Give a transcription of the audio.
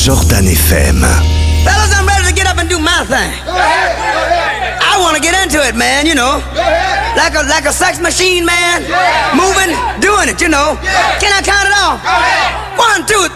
Jordan FM. Fellas, I'm ready to get up and do my thing. I want to get into it, man, you know. Like a sex machine, man. Moving, doing it, you know. Can I count it off? 1, 2,